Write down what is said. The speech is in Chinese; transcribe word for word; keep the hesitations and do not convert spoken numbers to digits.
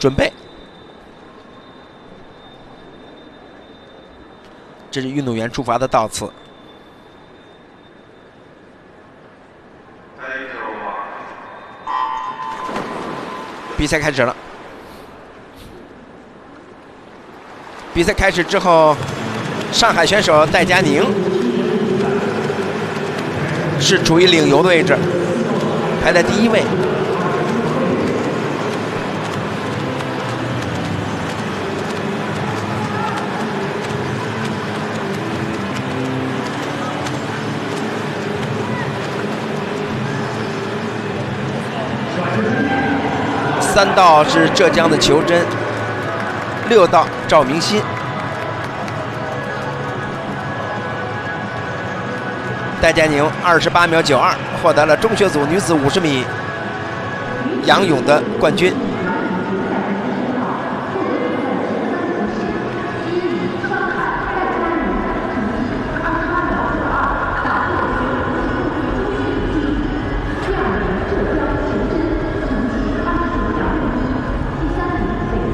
准备。这是运动员出发的倒刺。比赛开始了。比赛开始之后，上海选手戴佳宁是处于领游的位置，排在第一位。三道是浙江的裘真，六道赵明鑫。戴佳宁二十八秒九二获得了中学组女子五十米仰泳的冠军。